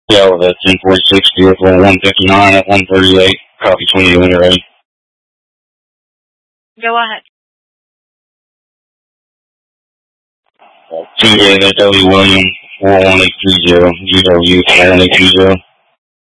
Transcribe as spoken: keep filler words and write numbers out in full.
Yeah, with a ten forty-six vehicle, one fifty-nine at one thirty-eight, copy twenty when you're ready. Go ahead. T A W William four one eight three zero, G W four one eight three zero.